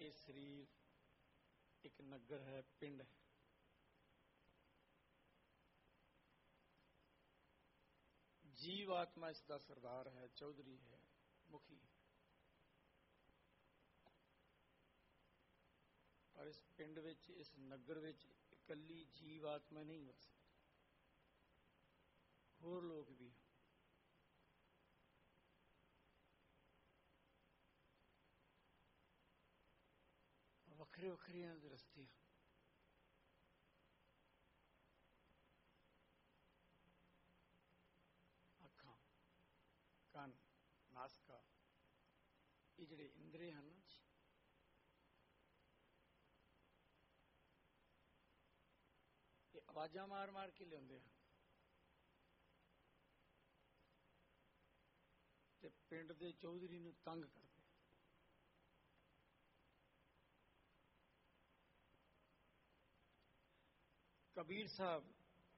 ਇਹ ਸਰੀਰ ਇੱਕ ਨਗਰ ਹੈ, ਪਿੰਡ ਹੈ। ਜੀਵ ਆਤਮਾ ਇਸ ਦਾ ਸਰਦਾਰ ਹੈ, ਚੌਧਰੀ ਹੈ, ਮੁਖੀ ਹੈ। ਪਰ ਇਸ ਪਿੰਡ ਵਿੱਚ, ਇਸ ਨਗਰ ਵਿੱਚ ਇਕੱਲੀ ਜੀਵ ਆਤਮਾ ਨਹੀਂ ਵਸ ਸਕਦੀ, ਹੋਰ ਲੋਕ ਵੀ ਹਨ। ਵੱਖਰੇ ਵੱਖਰੇ ਇਹਨਾਂ ਦੇ ਰਸਤੇ ਹਨ। ਅੱਖਾਂ, ਕੰਨ, ਨਾਸਕਾ, ਇਹ ਜਿਹੜੇ ਇੰਦਰੀ ਹਨ ਨਾ, ਇਹ ਆਵਾਜ਼ਾਂ ਮਾਰ ਮਾਰ ਕੇ ਲਿਆਉਂਦੇ ਹਨ ਤੇ ਪਿੰਡ ਦੇ ਚੌਧਰੀ ਨੂੰ ਤੰਗ ਕਰਦੇ। ਕਬੀਰ ਸਾਹਿਬ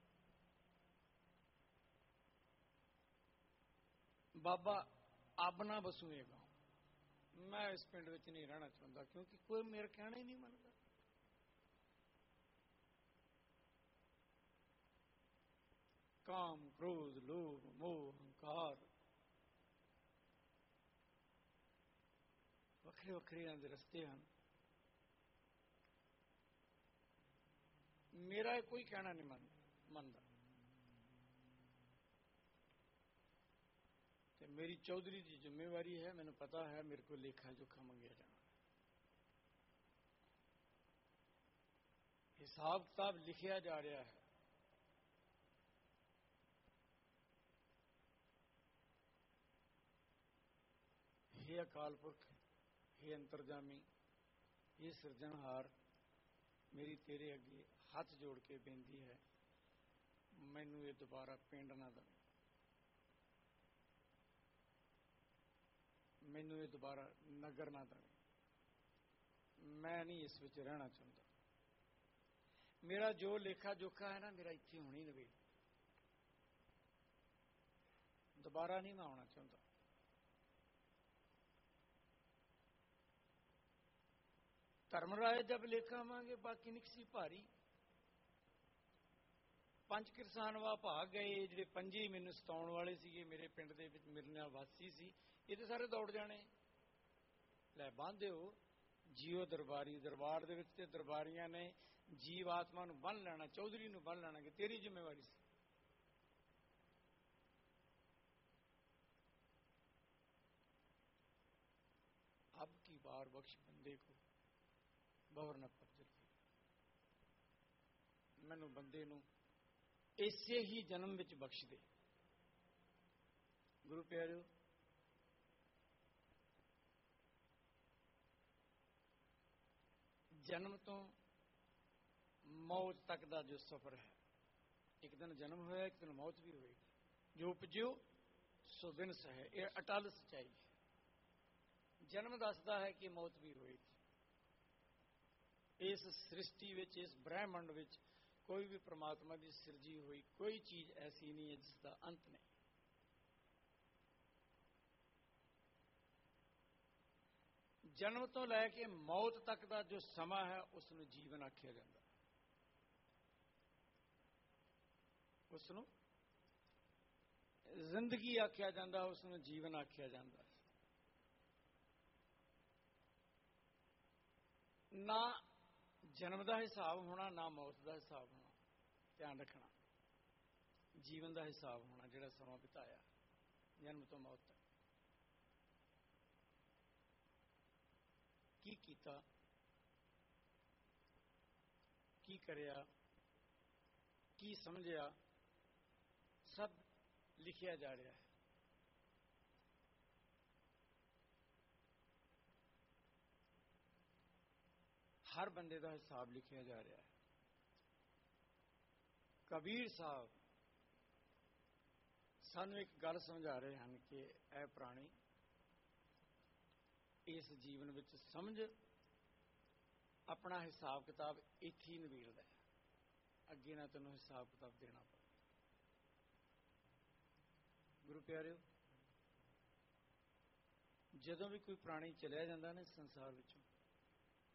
ਬਾਬਾ ਅਬ ਨਾ ਬਸੂਏਗਾ, ਮੈਂ ਇਸ ਪਿੰਡ ਵਿੱਚ ਨਹੀਂ ਰਹਿਣਾ ਚਾਹੁੰਦਾ, ਕਿਉਂਕਿ ਕੋਈ ਮੇਰਾ ਕਹਿਣਾ ਹੀ ਨਹੀਂ ਮੰਨਦਾ। ਕਾਮ, ਕ੍ਰੋਧ, ਲੋਭ, ਮੋਹ, ਹੰਕਾਰ, ਵੱਖਰੇ ਵੱਖਰੇ ਇਹਨਾਂ ਦੇ ਰਸਤੇ ਹਨ। ਮੇਰਾ ਕੋਈ ਕਹਿਣਾ ਨਹੀਂ ਮੰਨਦਾ ਤੇ ਮੇਰੀ ਚੌਧਰੀ ਦੀ ਜ਼ਿੰਮੇਵਾਰੀ ਹੈ। ਮੈਨੂੰ ਪਤਾ ਹੈ ਮੇਰੇ ਕੋਲ ਲੇਖਾ ਜੋਖਾ ਮੰਗਿਆ ਜਾਣਾ, ਹਿਸਾਬ ਕਿਤਾਬ ਲਿਖਿਆ ਜਾ ਰਿਹਾ ਹੈ। हे ਅਕਾਲ ਪੁਰਖ, हे ਅੰਤਰਜਾਮੀ, हे ਸਿਰਜਣਹਾਰ, ਮੇਰੀ ਤੇਰੇ ਅੱਗੇ ਹੱਥ ਜੋੜ ਕੇ ਬੇਨਤੀ ਹੈ, ਮੈਨੂੰ ਇਹ ਦੁਬਾਰਾ ਪਿੰਡ ਨਾ ਦੇਵੇ, ਮੈਨੂੰ ਇਹ ਦੁਬਾਰਾ ਨਗਰ ਨਾ ਦੇਵੇ। ਮੈਂ ਨਹੀਂ ਇਸ ਵਿੱਚ ਰਹਿਣਾ ਚਾਹੁੰਦਾ। ਮੇਰਾ ਜੋ ਲੇਖਾ ਜੋਖਾ ਹੈ ਨਾ, ਮੇਰਾ ਇੱਥੇ ਹੋਣੀ ਨਵੇਂ, ਦੁਬਾਰਾ ਨਹੀਂ ਮੈਂ ਆਉਣਾ ਚਾਹੁੰਦਾ। ਧਰਮ ਰਾਏ ਜਬ ਲੇਖਾ ਮੰਗੇ ਬਾਕੀ ਨਿਕਸੀ ਭਾਰੀ। ਪੰਜ ਕਿਰਸਾਨ ਵਾ ਭਾਗ ਗਏ, ਜਿਹੜੇ ਪੰਜੇ ਮੈਨੂੰ ਸਤਾਉਣ ਵਾਲੇ ਸੀਗੇ, ਮੇਰੇ ਪਿੰਡ ਦੇ ਵਿੱਚ ਮੇਰੇ ਨਾਲ ਵਾਸੀ ਸੀ, ਇਹ ਤੇ ਸਾਰੇ ਦੌੜ ਜਾਣੇ। ਲੈ ਬਾਂਧਿਓ ਜੀਓ ਦਰਬਾਰੀ, ਦਰਬਾਰ ਦੇ ਵਿੱਚ ਤੇ ਦਰਬਾਰੀਆਂ ਨੇ ਜੀਵ ਆਤਮਾ ਨੂੰ ਬੰਨ ਲੈਣਾ, ਚੌਧਰੀ ਨੂੰ ਬੰਨ ਲੈਣਾ, ਕਿ ਤੇਰੀ ਜ਼ਿੰਮੇਵਾਰੀ ਸੀ। अब की बार बख्श बंदे को बवर न पत्थर। मैनू बंदे नू इसे ही जन्म विच बख्श दे। गुरु प्यारिओ, जन्म तो मौत तक का जो सफर है, एक दिन जन्म होया, एक दिन मौत भी होएगी। जो उपजो सो दिन सहे, ये अटल सच्चाई है। जन्म दसदा है कि मौत भी होएगी। इस सृष्टि विच, इस ब्रह्मंड विच कोई भी परमात्मा की सिरजी हुई कोई चीज ऐसी नहीं है जिसका अंत नहीं। जन्म तो लैके मौत तक का जो समा है उसनू जीवन आख्या जाता है, उसनू जिंदगी आख्या जाता है, उसनू जीवन आख्या जाता है। ना जन्म का हिसाब होना, ना मौत का हिसाब होना। ध्यान रखना, जीवन का हिसाब होना, जिहड़ा समा बिताया जन्म तो मौत तक की कीता, की करिया, की समझिया, सब लिखिया जा रहा है। हर बंदे का हिसाब लिखिया जा रहा है। कबीर साहब सानू एक गल समझा रहे हैं कि ऐ प्राणी, इस जीवन विच समझ अपना हिसाब किताब इत्थे ही नबेड़दा है, अगे ना तैनूं हिसाब किताब देना पवे। गुरु प्यारिओ, जदों भी कोई प्राणी चलिया जांदा ना संसार विचों,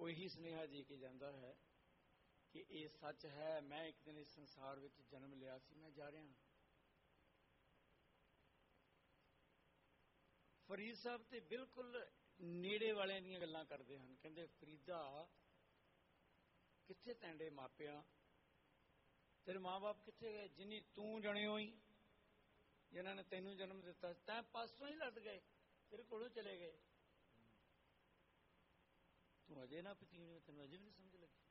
ਉਹੀ ਸੁਨੇਹਾ ਦੇ ਕੇ ਜਾਂਦਾ ਹੈ ਕਿ ਇਹ ਸੱਚ ਹੈ, ਮੈਂ ਇੱਕ ਦਿਨ ਇਸ ਸੰਸਾਰ ਵਿੱਚ ਜਨਮ ਲਿਆ ਸੀ, ਮੈਂ ਜਾ ਰਿਹਾ ਹਾਂ। ਫਰੀਦ ਸਾਹਿਬ ਤੇ ਬਿਲਕੁਲ ਨੇੜੇ ਵਾਲਿਆਂ ਦੀਆਂ ਗੱਲਾਂ ਕਰਦੇ ਹਨ। ਕਹਿੰਦੇ, ਫਰੀਦਾ ਕਿੱਥੇ ਤੈਂਡੇ ਮਾਪਿਆਂ, ਤੇਰੇ ਮਾਂ-ਬਾਪ ਕਿੱਥੇ ਗਏ? ਜਿਨੀ ਤੂੰ ਜਣਿਓ ਹੀ, ਜਿਨ੍ਹਾਂ ਨੇ ਤੈਨੂੰ ਜਨਮ ਦਿੱਤਾ, ਤੈਂ ਪਾਸੋਂ ਹੀ ਲੱਦ ਗਏ, ਤੇਰੇ ਕੋਲੋਂ ਚਲੇ ਗਏ। ਤੂੰ ਅਜੇ ਨਾ ਪਤੀਣੀ, ਤੈਨੂੰ ਅਜੇ ਵੀ ਨਹੀਂ ਸਮਝ ਲੱਗੀ।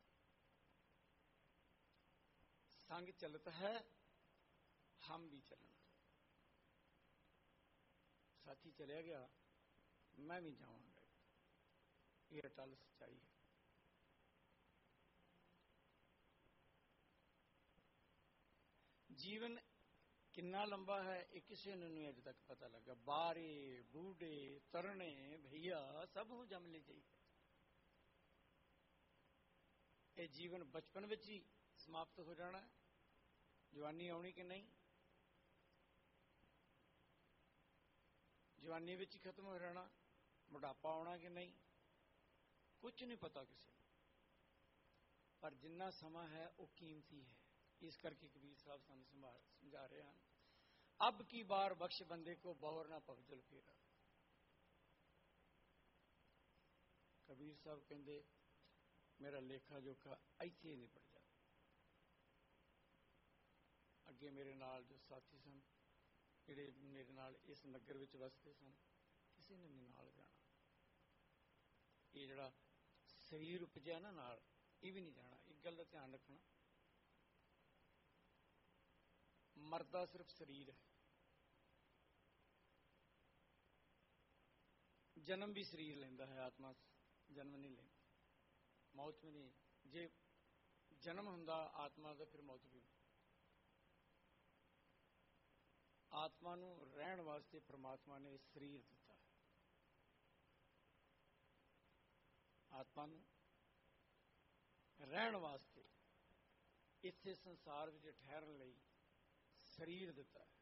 ਸੰਗ ਚਲਤ ਹੈ ਹਮ ਵੀ ਚੱਲਣਾ। ਸਾਥੀ ਚਲਿਆ ਗਿਆ, ਮੈਂ ਵੀ ਜਾਵਾਂਗਾ। ਇਹ ਅਟਲ ਸੱਚਾਈ ਹੈ। ਜੀਵਨ ਕਿੰਨਾ ਲੰਬਾ ਹੈ ਇਹ ਕਿਸੇ ਨੂੰ ਨਹੀਂ ਅਜੇ ਤੱਕ ਪਤਾ ਲੱਗਾ। ਬਾਰੇ ਬੂਢੇ ਤਰਨੇ ਭਈਆ ਸਭ ਨੂੰ ਜੰਮ ਲੈ ਜਾਈ। ਇਹ ਜੀਵਨ ਬਚਪਨ ਵਿੱਚ ਹੀ ਸਮਾਪਤ ਹੋ ਜਾਣਾ। ਜਵਾਨੀ ਆਉਣੀ ਕਿ ਨਹੀਂ, ਜਵਾਨੀ ਵਿੱਚ ਹੀ ਖਤਮ ਹੋ ਜਾਣਾ। ਬੁਢਾਪਾ ਆਉਣਾ ਕਿ ਨਹੀਂ, ਕੁਝ ਨਹੀਂ ਪਤਾ ਕਿਸੇ ਨੂੰ। ਪਰ ਜਿੰਨਾ ਸਮਾਂ ਹੈ ਉਹ ਕੀਮਤੀ ਹੈ। ਇਸ ਕਰਕੇ ਕਬੀਰ ਸਾਹਿਬ ਸਾਨੂੰ ਸਮਝਾ ਰਹੇ ਹਨ, ਅਬ ਕੀ ਬਾਰ ਬਖਸ਼ ਬੰਦੇ ਕੋ ਬੌਰ ਨਾ ਭਵਜਲ ਫੇਰਾ। ਕਬੀਰ ਸਾਹਿਬ ਕਹਿੰਦੇ, ਮੇਰਾ ਲੇਖਾ ਜੋਖਾ ਇੱਥੇ ਨਿਪਟ ਜਾ। ਅੱਗੇ ਮੇਰੇ ਨਾਲ ਜੋ ਸਾਥੀ ਸਨ, ਜਿਹੜੇ ਮੇਰੇ ਨਾਲ ਇਸ ਨਗਰ ਵਿੱਚ ਵਸਦੇ ਸਨ, ਕਿਸੇ ਨੇ ਨਹੀਂ ਨਾਲ ਜਾਣਾ। ਇਹ ਜਿਹੜਾ ਸਰੀਰ ਉਪਜਿਆ ਨਾ ਨਾਲ, ਇਹ ਵੀ ਨਹੀਂ ਜਾਣਾ। ਇੱਕ ਗੱਲ ਦਾ ਧਿਆਨ ਰੱਖਣਾ, ਮਰਦਾ ਸਿਰਫ ਸਰੀਰ ਹੈ। ਜਨਮ ਵੀ ਸਰੀਰ ਲੈਂਦਾ ਹੈ, ਆਤਮਾ ਜਨਮ ਨਹੀਂ ਲੈਂਦੀ। ਮੌਤ ਵੀ ਨਹੀਂ। ਜੇ ਜਨਮ ਹੁੰਦਾ ਆਤਮਾ ਦਾ, ਫਿਰ ਮੌਤ ਵੀ। ਆਤਮਾ ਨੂੰ ਰਹਿਣ ਵਾਸਤੇ ਪ੍ਰਮਾਤਮਾ ਨੇ ਸਰੀਰ ਦਿੱਤਾ ਹੈ। ਆਤਮਾ ਨੂੰ ਰਹਿਣ ਵਾਸਤੇ, ਇੱਥੇ ਸੰਸਾਰ ਵਿੱਚ ਠਹਿਰਨ ਲਈ ਸਰੀਰ ਦਿੱਤਾ ਹੈ।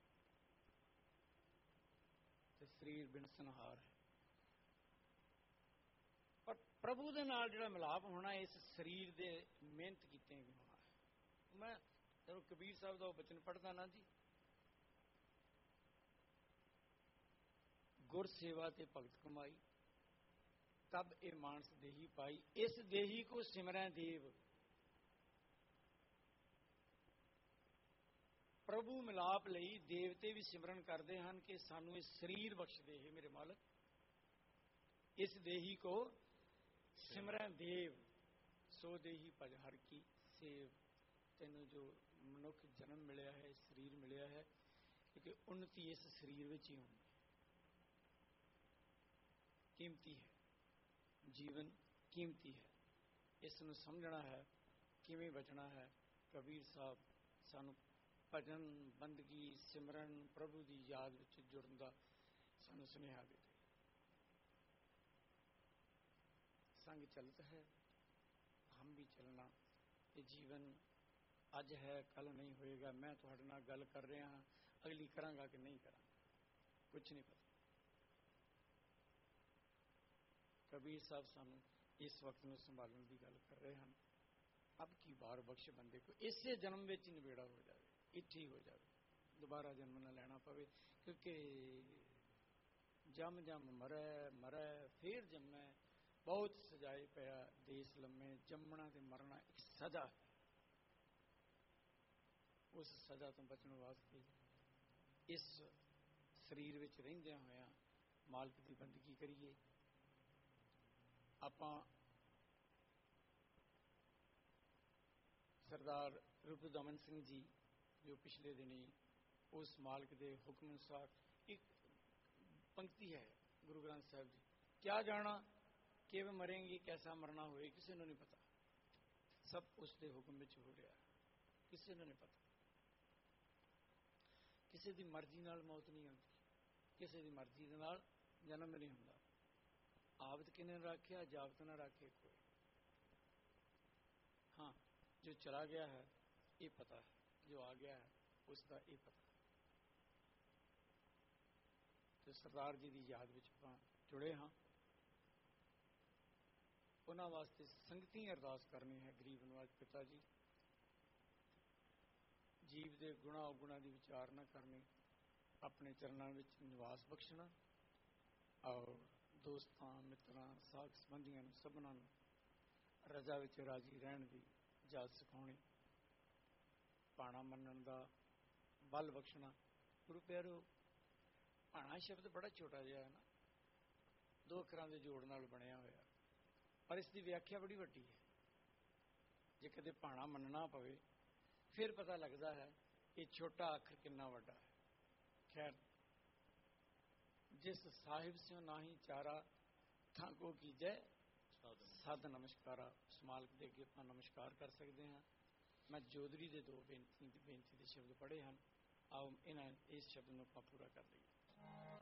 ਤੇ ਸਰੀਰ ਬਿਨ ਸੰਹਾਰ ਹੈ। ਪਰ ਪ੍ਰਭੂ ਦੇ ਨਾਲ ਜਿਹੜਾ ਮਿਲਾਪ ਹੋਣਾ, ਇਸ ਸਰੀਰ ਦੇ ਮਿਹਨਤ ਕੀਤੇ ਵੀ ਹੋਣਾ ਹੈ। ਮੈਂ ਜਦੋਂ ਕਬੀਰ ਸਾਹਿਬ ਦਾ ਉਹ ਬਚਨ ਪੜ੍ਹਦਾ ਨਾ ਜੀ, ਗੁਰ ਸੇਵਾ ਤੇ ਭਗਤ ਕਮਾਈ, ਤਬ ਇਹ ਮਾਨਸ ਦੇਹੀ ਪਾਈ, ਇਸ ਦੇਹੀ ਕੋ ਸਿਮਰੈ ਦੇਵ। ਪ੍ਰਭੂ ਮਿਲਾਪ ਲਈ ਦੇਵਤੇ ਵੀ ਸਿਮਰਨ ਕਰਦੇ ਹਨ ਕਿ ਸਾਨੂੰ ਇਹ ਸਰੀਰ ਬਖਸ਼ ਦੇ ਹੈ ਮੇਰੇ ਮਾਲਕ। ਇਸ ਦੇਹੀ ਕੋ ਸਿਮਰੈ ਦੇਵ, ਸੋ ਦੇਹੀ ਭਜ ਹਰਿ ਕੀ ਸੇਵ। ਤੈਨੂੰ ਜੋ ਮਨੁੱਖ ਜਨਮ ਮਿਲਿਆ ਹੈ, ਸਰੀਰ ਮਿਲਿਆ ਹੈ, ਕਿਉਂਕਿ ਉન્નਤੀ ਇਸ ਸਰੀਰ ਵਿੱਚ ਹੀ ਹੋਣੀ ਹੈ। ਕੀਮਤੀ ਹੈ, ਜੀਵਨ ਕੀਮਤੀ ਹੈ। ਇਸ ਨੂੰ ਸਮਝਣਾ ਹੈ, ਕਿਵੇਂ ਬਚਣਾ ਹੈ। ਕਬੀਰ ਸਾਹਿਬ ਸਾਨੂੰ ਭਜਨ, ਬੰਦਗੀ, ਸਿਮਰਨ, ਪ੍ਰਭੂ ਦੀ ਯਾਦ ਵਿੱਚ ਜੁੜਨ ਦਾ ਸਾਨੂੰ ਸੁਨੇਹਾ ਦੇ। ਸੰਗ ਚਲਤ ਹੈ ਹਮ ਵੀ ਚੱਲਣਾ। ਇਹ ਜੀਵਨ ਅੱਜ ਹੈ, ਕੱਲ ਨਹੀਂ ਹੋਏਗਾ। ਮੈਂ ਤੁਹਾਡੇ ਨਾਲ ਗੱਲ ਕਰ ਰਿਹਾ ਹਾਂ, ਅਗਲੀ ਕਰਾਂਗਾ ਕਿ ਨਹੀਂ ਕਰਾਂਗਾ, ਕੁਝ ਨਹੀਂ ਪਤਾ। ਕਬੀਰ ਸਾਹਿਬ ਸਾਨੂੰ ਇਸ ਵਕਤ ਨੂੰ ਸੰਭਾਲਣ ਦੀ ਗੱਲ ਕਰ ਰਹੇ ਹਨ। ਅਬ ਕੀ ਬਾਰ ਬਖਸ਼ ਬੰਦੇ ਕੋ, ਇਸੇ ਜਨਮ ਵਿੱਚ ਹੀ ਨਿਬੇੜਾ ਹੋ ਜਾਵੇ, ਇੱਥੇ ਹੀ ਹੋ ਜਾਵੇ, ਦੁਬਾਰਾ ਜਨਮ ਨਾ ਲੈਣਾ ਪਵੇ। ਕਿਉਂਕਿ ਜਮ ਜਮ ਮਰੈ, ਮਰੈ ਫੇਰ ਜੰਮੈ, ਬਹੁਤ ਸਜਾਏ ਪਿਆ ਦੇਸ ਲੰਮੇ। ਜੰਮਣਾ ਤੇ ਮਰਨਾ ਇੱਕ ਸਜ਼ਾ ਹੈ। ਉਸ ਸਜ਼ਾ ਤੋਂ ਬਚਣ ਵਾਸਤੇ ਇਸ ਸਰੀਰ ਵਿੱਚ ਰਹਿੰਦਿਆਂ ਹੋਇਆਂ ਮਾਲਕ ਦੀ ਬੰਦਗੀ ਕਰੀਏ। ਆਪਾਂ ਸਰਦਾਰ ਰੂਪਦਮਨ ਸਿੰਘ ਜੀ, ਜੋ ਪਿਛਲੇ ਦਿਨੀ ਉਸ ਮਾਲਕ ਦੇ ਹੁਕਮ ਅਨੁਸਾਰ, ਇੱਕ ਪੰਕਤੀ ਹੈ ਗੁਰੂ ਗ੍ਰੰਥ ਸਾਹਿਬ ਜੀ, ਕਿਆ ਜਾਣਾ ਕਿਵੇਂ ਮਰੇਂਗੇ, ਕੈਸਾ ਮਰਨਾ ਹੋਏ, ਕਿਸੇ ਨੂੰ ਨਹੀਂ ਪਤਾ। ਸਭ ਉਸ ਦੇ ਹੁਕਮ ਵਿੱਚ ਹੋ ਰਿਹਾ, ਕਿਸੇ ਨੂੰ ਨਹੀਂ ਪਤਾ। ਕਿਸੇ ਦੀ ਮਰਜ਼ੀ ਨਾਲ ਮੌਤ ਨਹੀਂ ਆਉਂਦੀ, ਕਿਸੇ ਦੀ ਮਰਜ਼ੀ ਦੇ ਨਾਲ ਜਨਮ ਨਹੀਂ ਹੁੰਦਾ। ਆਬਦ ਕਿਨੇ ਰੱਖਿਆ, ਜਾਬਤ ਨਾ ਰੱਖੇ ਕੋਈ। ਹਾਂ, ਜੋ ਚਲਾ ਗਿਆ ਹੈ ਇਹ ਪਤਾ ਹੈ, ਜੋ ਆ ਗਿਆ ਹੈ ਉਸ ਦਾ ਇਹ ਪਤਾ। ਤੇ ਸਰਦਾਰ ਜੀ ਦੀ ਯਾਦ ਵਿੱਚ ਆਪਾਂ ਜੁੜੇ ਹਾਂ। ਉਹਨਾਂ ਵਾਸਤੇ ਸੰਗਤੀ ਅਰਦਾਸ ਕਰਨੀ ਹੈ। ਗਰੀਬ ਨਿਵਾਜ ਪਿਤਾ ਜੀ, ਜੀਵ ਦੇ ਗੁਣਾ ਔਗੁਣਾ ਦੀ ਵਿਚਾਰ ਨਾ ਕਰਨੀ, ਆਪਣੇ ਚਰਨਾਂ ਵਿੱਚ ਨਿਵਾਸ ਬਖਸ਼ਣਾ, ਔਰ ਦੋਸਤਾਂ ਮਿੱਤਰਾਂ ਸਾਕ ਸੰਬੰਧੀਆਂ ਨੂੰ ਸਭਨਾਂ ਨੂੰ ਰਜ਼ਾ ਵਿੱਚ ਰਾਜੀ ਰਹਿਣ ਦੀ ਜਾਚ ਸਿਖਾਉਣੀ, ਭਾਣਾ ਮੰਨਣ ਦਾ ਬਲ ਬਖਸ਼ਣਾ। ਗੁਰੂ ਪਿਆਰੋ, ਭਾਣਾ ਸ਼ਬਦ ਬੜਾ ਛੋਟਾ ਜਿਹਾ ਹੈ ਨਾ, 2 ਅੱਖਰਾਂ ਦੇ ਜੋੜ ਨਾਲ ਬਣਿਆ ਹੋਇਆ, ਪਰ ਇਸ ਦੀ ਵਿਆਖਿਆ ਬੜੀ ਵੱਡੀ ਹੈ। ਜੇ ਕਦੇ ਭਾਣਾ ਮੰਨਣਾ ਪਵੇ ਫਿਰ ਪਤਾ ਲੱਗਦਾ ਹੈ ਕਿ ਛੋਟਾ ਅੱਖਰ ਕਿੰਨਾ ਵੱਡਾ ਹੈ। ਖੈਰ, ਜਿਸ ਸਾਹਿਬ ਸਿਓ ਨਾਹੀ ਚਾਰਾ, ਥਾਂ ਕੋ ਕੀਜੈ ਸਦ ਨਮਸਕਾਰਾ। ਉਸ ਮਾਲਕ ਦੇ ਅੱਗੇ ਆਪਾਂ ਨਮਸਕਾਰ ਕਰ ਸਕਦੇ ਹਾਂ। ਮੈਂ ਜੋਦਰੀ ਦੇ 2 ਬੇਨਤੀ ਦੇ ਸ਼ਬਦ ਪੜ੍ਹੇ ਹਨ। ਆਓ ਇਸ ਸ਼ਬਦ ਨੂੰ ਆਪਾਂ ਪੂਰਾ ਕਰ ਲਈਏ।